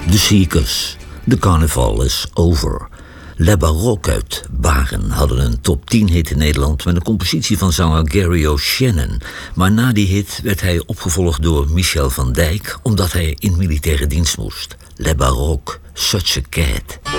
De Seekers. De carnaval is over. Le Baroque uit Baren hadden een top 10 hit in Nederland met een compositie van zanger Gary O'Shannon. Maar na die hit werd hij opgevolgd door Michel van Dijk, omdat hij in militaire dienst moest. Le Baroque, Such a Cat.